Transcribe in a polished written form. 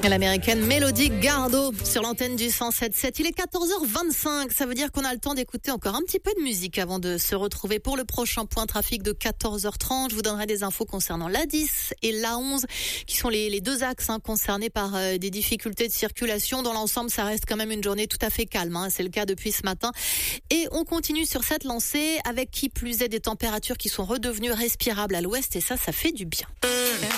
L'américaine Melody Gardot sur l'antenne du 107.7. Il est 14h25, ça veut dire qu'on a le temps d'écouter encore un petit peu de musique avant de se retrouver pour le prochain point trafic de 14h30. Je vous donnerai des infos concernant l'A10 et l'A11 qui sont les deux axes concernés par des difficultés de circulation. Dans l'ensemble, ça reste quand même une journée tout à fait calme. C'est le cas depuis ce matin. Et on continue sur cette lancée avec qui plus est des températures qui sont redevenues respirables à l'ouest et ça fait du bien.